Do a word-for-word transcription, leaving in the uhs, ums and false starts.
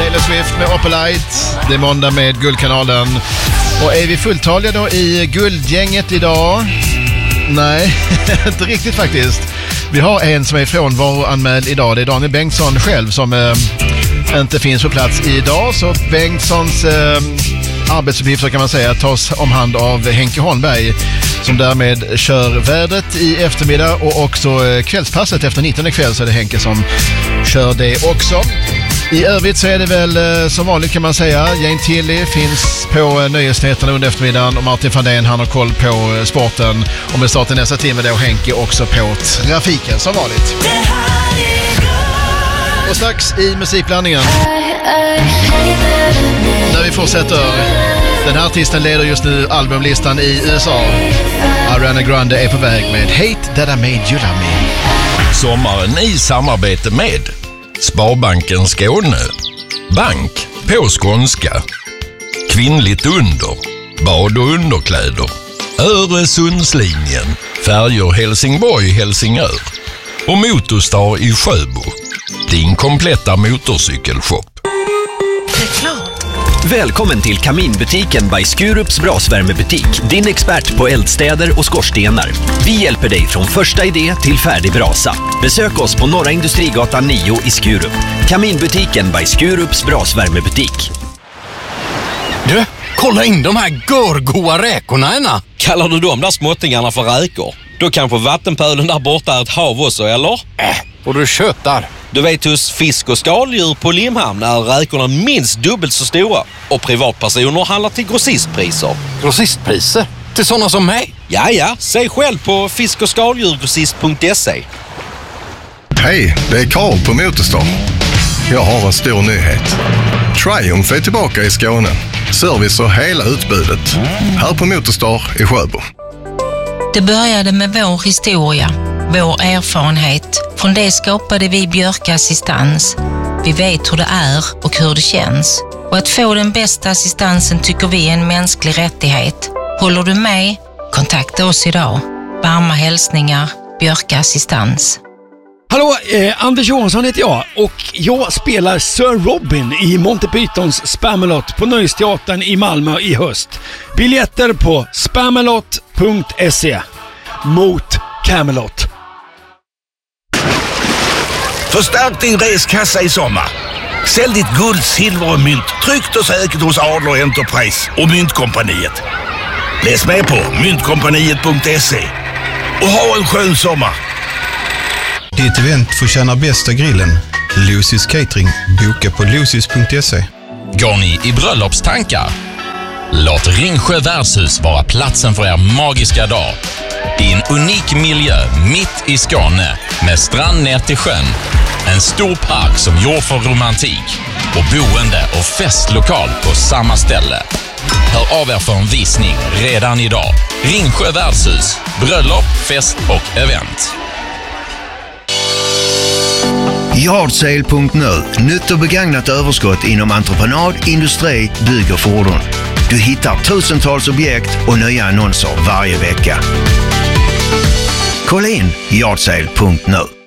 Taylor Swift med Opalite. Det är måndag med Guldkanalen. Och är vi fulltaliga då i guldgänget idag? Nej, inte riktigt faktiskt. Vi har en som är frånvaroanmäld idag. Det är Daniel Bengtsson själv som eh, inte finns på plats idag. Så Bengtssons eh, arbetsuppgifter kan man säga tas om hand av Henke Holmberg, som därmed kör vädret i eftermiddag och också eh, kvällspasset efter nitton kväll, så är det Henke som kör det också. I övrigt så är det väl eh, som vanligt kan man säga. Jane Tilly finns på eh, nöjesnyheterna under eftermiddagen och Martin van Den, han har koll på eh, sporten. Och med starten nästa timme då Henke också på trafiken som vanligt. Och strax i musikblandningen, när vi fortsätter. Den här artisten leder just nu albumlistan i U S A. Ariana Grande är på väg med Hate That I Made You Love Me. Sommaren i samarbete med Sparbanken Skåne, bank på skånska, kvinnligt under, bad och underkläder, Öresundslinjen, färjor Helsingborg-Helsingör och Motorstar i Sjöbo. Din kompletta motorcykelshop. Välkommen till Kaminbutiken by Skurups brasvärmebutik. Din expert på eldstäder och skorstenar. Vi hjälper dig från första idé till färdig brasa. Besök oss på Norra Industrigatan nio i Skurup. Kaminbutiken by Skurups brasvärmebutik. Du, kolla in de här görgoa räkorna ena. Kallar du de där småttingarna för räkor? Då kanske vattenpölen där borta är ett hav också, eller? Äh, och du köttar. Du vet, hos fisk- och skaldjur på Limhamn är räkorna minst dubbelt så stora. Och privatpersoner handlar till grossistpriser. Grossistpriser? Till sådana som mig? Ja, ja. Se själv på fisk- och skaldjurgrossist punkt se. Hej, det är Karl på Motorstar. Jag har en stor nyhet. Triumph är tillbaka i Skåne. Service och hela utbudet. Här på Motorstar i Sjöbo. Det började med vår historia, vår erfarenhet. Från det skapade vi Björk Assistans. Vi vet hur det är och hur det känns. Och att få den bästa assistansen tycker vi är en mänsklig rättighet. Håller du med? Kontakta oss idag. Varma hälsningar, Björk Assistans. Hallå, eh, Anders Johansson heter jag och jag spelar Sir Robin i Monty Pythons Spamalot på Nöjesteatern i Malmö i höst. Biljetter på spamalot punkt se. Mot Camelot. Förstärk din reskassa i sommar. Sälj ditt guld, silver och mynt tryggt och säkert hos Adler Enterprise och Myntkompaniet. Läs med på myntkompaniet punkt se och ha en skön sommar. Ditt event får känna bästa grillen. Lucy's Catering. Boka på lucys punkt se. Går ni i bröllopstankar? Låt Ringsjö värdshus vara platsen för er magiska dag. I en unik miljö mitt i Skåne med strand ner till sjön. En stor park som gjord för romantik och boende och festlokal på samma ställe. Hör av er för en visning redan idag. Ringsjö värdshus. Bröllop, fest och event. Yardsale punkt nu. Nytt och begagnat överskott inom entreprenad, industri, bygg och fordon. Du hittar tusentals objekt och nya annonser varje vecka. Kolla in Yardsale punkt nu.